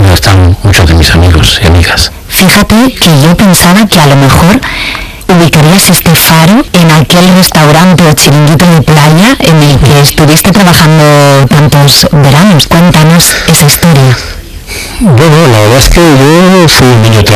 donde están muchos de mis amigos y amigas. Fíjate que yo pensaba que a lo mejor ubicarías este faro en aquel restaurante o chiringuito de playa en el que estuviste trabajando tantos veranos. Cuéntanos esa historia. Bueno, la verdad es que yo soy un niño